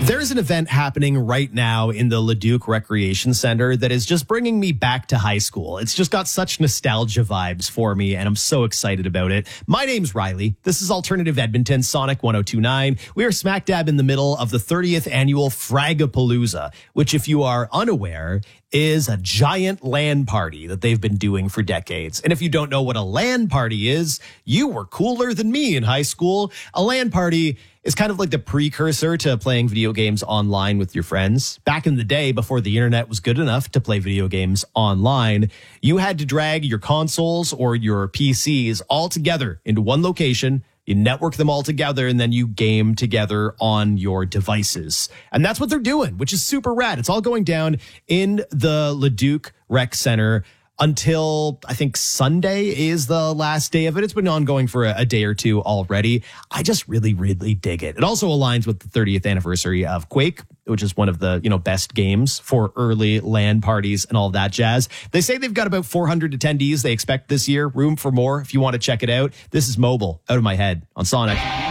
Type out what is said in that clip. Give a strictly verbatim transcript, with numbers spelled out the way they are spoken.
There's an event happening right now in the Leduc Recreation Center that is just bringing me back to high school. It's just got such nostalgia vibes for me, and I'm so excited about it. My name's Riley. This is Alternative Edmonton, Sonic one oh two point nine. We are smack dab in the middle of the thirtieth annual Fragapalooza, which, if you are unaware, is a giant LAN party that they've been doing for decades. And if you don't know what a LAN party is, you were cooler than me in high school. A LAN party is kind of like the precursor to playing video games online with your friends. Back in the day, before the internet was good enough to play video games online, you had to drag your consoles or your P Cs all together into one location. You network them all together, and then you game together on your devices. And that's what they're doing, which is super rad. It's all going down in the Leduc Rec Center until, I think, Sunday is the last day of it. It's been ongoing for a, a day or two already. I just really, really dig it. It also aligns with the thirtieth anniversary of Quake, which is one of the, you know, best games for early LAN parties and all of that jazz. They say they've got about four hundred attendees they expect this year. Room for more if you want to check it out. This is Mobile, Out of My Head on Sonic.